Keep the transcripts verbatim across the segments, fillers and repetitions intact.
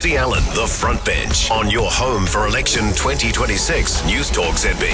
Sophie Allen, The Front Bench, on your home for election twenty twenty-six, News Talk Z B.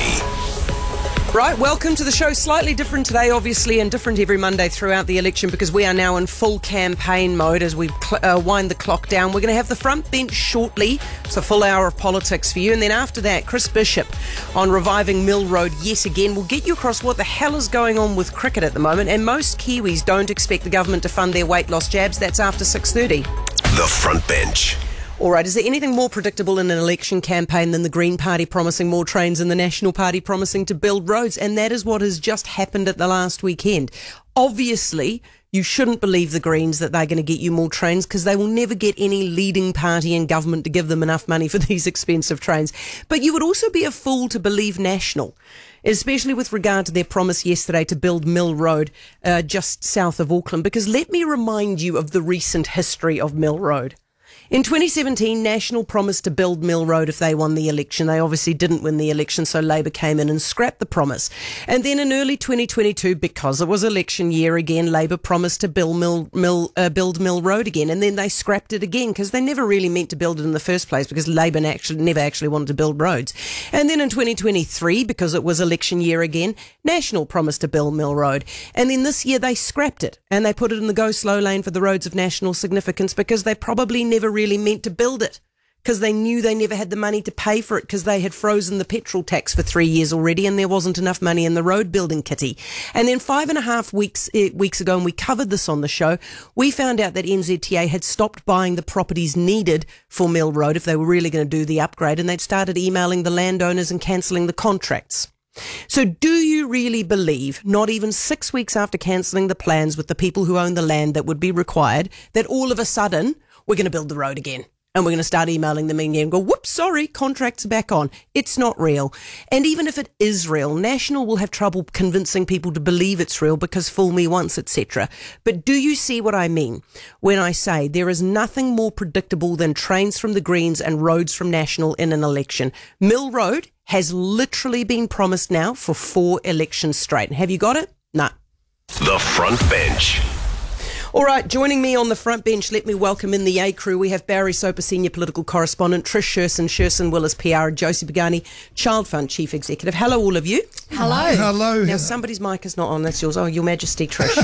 Right, welcome to the show. Slightly different today, obviously, and different every Monday throughout the election because we are now in full campaign mode as we cl- uh, wind the clock down. We're going to have the front bench shortly. It's a full hour of politics for you. And then after that, Chris Bishop on reviving Mill Road yet again. We'll get you across what the hell is going on with cricket at the moment. And most Kiwis don't expect the government to fund their weight loss jabs. That's after six thirty. The Front Bench. All right, is there anything more predictable in an election campaign than the Green Party promising more trains and the National Party promising to build roads? And that is what has just happened at the last weekend. Obviously, you shouldn't believe the Greens that they're going to get you more trains because they will never get any leading party in government to give them enough money for these expensive trains. But you would also be a fool to believe National, especially with regard to their promise yesterday to build Mill Road uh, just south of Auckland. Because let me remind you of the recent history of Mill Road. In twenty seventeen, National promised to build Mill Road if they won the election. They obviously didn't win the election, so Labour came in and scrapped the promise. And then in early twenty twenty-two, because it was election year again, Labour promised to build Mill, Mill, uh, build Mill Road again. And then they scrapped it again because they never really meant to build it in the first place because Labour actually, never actually wanted to build roads. And then in twenty twenty-three, because it was election year again, National promised to build Mill Road. And then this year they scrapped it and they put it in the go slow lane for the roads of national significance because they probably never really meant to build it because they knew they never had the money to pay for it because they had frozen the petrol tax for three years already and there wasn't enough money in the road building kitty. And then five and a half weeks uh, weeks ago, and we covered this on the show, we found out that N Z T A had stopped buying the properties needed for Mill Road if they were really going to do the upgrade, and they'd started emailing the landowners and cancelling the contracts. So do you really believe, not even six weeks after cancelling the plans with the people who own the land that would be required, that all of a sudden we're going to build the road again and we're going to start emailing them again and go, whoops, sorry, contract's back on. It's not real. And even if it is real, National will have trouble convincing people to believe it's real because fool me once, et cetera. But do you see what I mean when I say there is nothing more predictable than trains from the Greens and roads from National in an election? Mill Road has literally been promised now for four elections straight. Have you got it? No. The Front Bench. All right, joining me on the front bench, let me welcome in the A crew. We have Barry Soper, Senior Political Correspondent, Trish Sherson, Sherson Willis P R, and Josie Pagani, Child Fund Chief Executive. Hello, all of you. Hello. Hello. Now, somebody's mic is not on. That's yours. Oh, Your Majesty, Trish.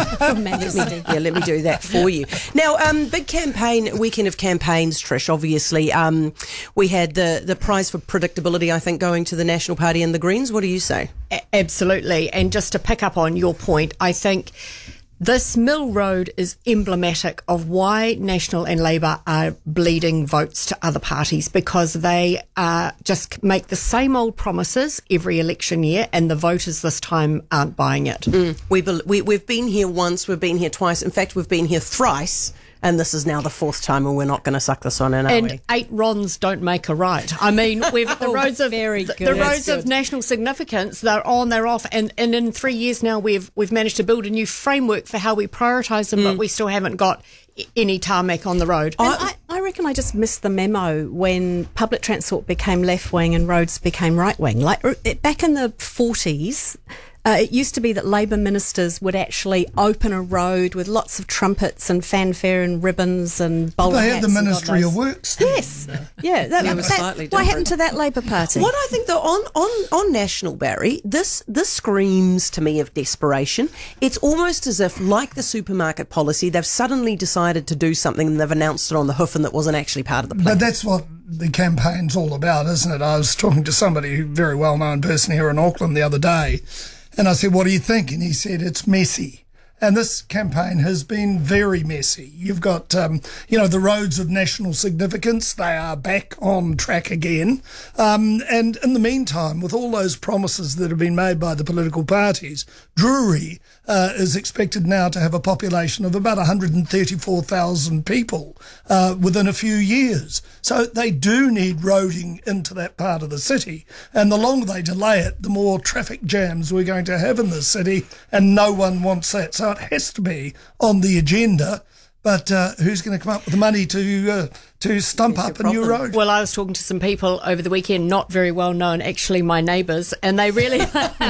Majesty. Yeah, let me do that for you. Now, um, big campaign, weekend of campaigns, Trish, obviously. Um, we had the, the prize for predictability, I think, going to the National Party and the Greens. What do you say? A- absolutely. And just to pick up on your point, I think this Mill Road is emblematic of why National and Labour are bleeding votes to other parties, because they uh, just make the same old promises every election year and the voters this time aren't buying it. Mm. We, be- we, we've been here once, we've been here twice. In fact, we've been here thrice. And this is now the fourth time, and we're not going to suck this on in, are and we? eight Rons don't make a right. I mean, we've the roads of Very the, good. the That's roads good. of national significance. They're on, they're off, and, and in three years now, we've we've managed to build a new framework for how we prioritise them, mm. but we still haven't got any tarmac on the road. And I, I reckon I just missed the memo when public transport became left wing and roads became right wing. Like back in the forties. Uh, it used to be that Labour ministers would actually open a road with lots of trumpets and fanfare and ribbons and bowler They hats. had the Ministry of knows. Works. Then. Yes, yeah. That, Yeah, it was that- slightly what different. happened to that Labour Party? What I think, though, on, on, on National, Barry, this this screams to me of desperation. It's almost as if, like the supermarket policy, they've suddenly decided to do something and they've announced it on the hoof and that wasn't actually part of the plan. But that's what the campaign's all about, isn't it? I was talking to somebody, a very well-known person here in Auckland the other day, and I said, what do you think? And he said, it's messy. And this campaign has been very messy. You've got, um, you know, the roads of national significance. They are back on track again. Um, and in the meantime, with all those promises that have been made by the political parties, Drury uh, is expected now to have a population of about one hundred thirty-four thousand people uh, within a few years. So they do need roading into that part of the city. And the longer they delay it, the more traffic jams we're going to have in the city, and no one wants that. So it has to be on the agenda. But uh, who's going to come up with the money to uh, to stump That's up a your new problem. road? Well, I was talking to some people over the weekend, not very well known, actually my neighbours, and they really,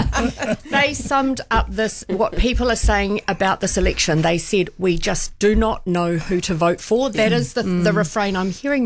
they summed up this, what people are saying about this election. They said, we just do not know who to vote for. That is the, mm. the refrain I'm hearing